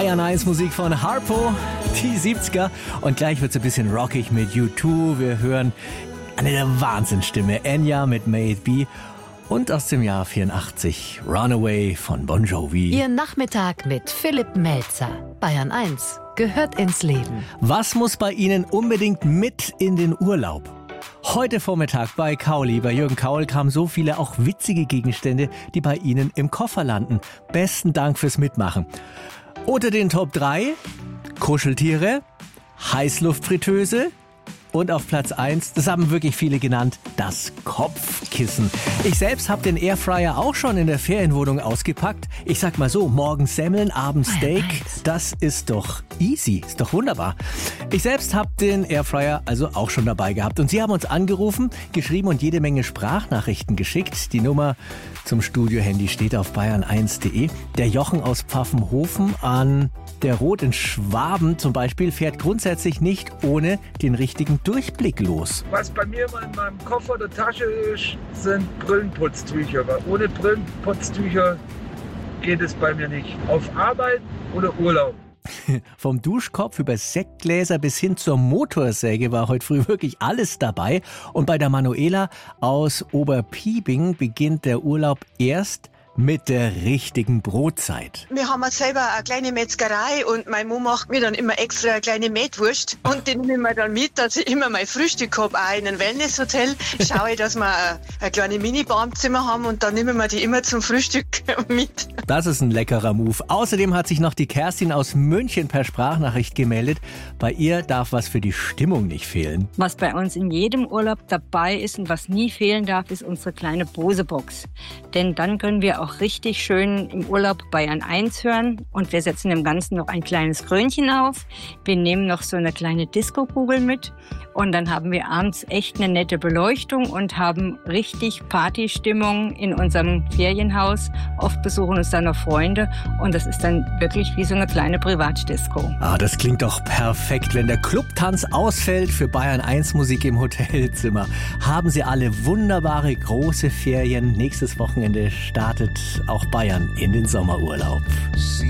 Bayern 1 Musik von Harpo, die 70er. Und gleich wird's ein bisschen rockig mit U2. Wir hören eine Wahnsinnsstimme, Enya mit May It Be. Und aus dem Jahr 84, Runaway von Bon Jovi. Ihr Nachmittag mit Philipp Melzer. Bayern 1 gehört ins Leben. Was muss bei Ihnen unbedingt mit in den Urlaub? Heute Vormittag bei Kauli, bei Jürgen Kaul, kamen so viele auch witzige Gegenstände, die bei Ihnen im Koffer landen. Besten Dank fürs Mitmachen. Unter den Top 3 Kuscheltiere, Heißluftfritteuse und auf Platz 1, das haben wirklich viele genannt, das Kopfkissen. Ich selbst habe den Airfryer auch schon in der Ferienwohnung ausgepackt. Ich sag mal so, morgens Semmeln, abends Steak, das ist doch easy, ist doch wunderbar. Ich selbst habe den Airfryer also auch schon dabei gehabt. Und Sie haben uns angerufen, geschrieben und jede Menge Sprachnachrichten geschickt. Die Nummer zum Studiohandy steht auf bayern1.de. Der Jochen aus Pfaffenhofen an der Roth in Schwaben zum Beispiel fährt grundsätzlich nicht ohne den richtigen Durchblick los. Was bei mir immer in meinem Koffer der Tasche ist, sind Brillenputztücher. Weil ohne Brillenputztücher geht es bei mir nicht. Auf Arbeit oder Urlaub. Vom Duschkopf über Sektgläser bis hin zur Motorsäge war heute früh wirklich alles dabei. Und bei der Manuela aus Oberpiebing beginnt der Urlaub erst mit der richtigen Brotzeit. Wir haben selber eine kleine Metzgerei und meine Mama macht mir dann immer extra eine kleine Mettwurst und die nehme ich mir dann mit, dass ich immer mein Frühstück habe. Auch in einem Wellnesshotel schaue ich, dass wir eine kleine Minibar im Zimmer haben und dann nehmen wir die immer zum Frühstück mit. Das ist ein leckerer Move. Außerdem hat sich noch die Kerstin aus München per Sprachnachricht gemeldet. Bei ihr darf was für die Stimmung nicht fehlen. Was bei uns in jedem Urlaub dabei ist und was nie fehlen darf, ist unsere kleine Bose-Box. Denn dann können wir auch richtig schön im Urlaub Bayern 1 hören und wir setzen dem Ganzen noch ein kleines Krönchen auf. Wir nehmen noch so eine kleine Disco-Kugel mit und dann haben wir abends echt eine nette Beleuchtung und haben richtig Partystimmung in unserem Ferienhaus. Oft besuchen uns dann noch Freunde und das ist dann wirklich wie so eine kleine Privatdisco. Das klingt doch perfekt, wenn der Clubtanz ausfällt für Bayern 1 Musik im Hotelzimmer. Haben Sie alle wunderbare große Ferien. Nächstes Wochenende startet auch Bayern in den Sommerurlaub.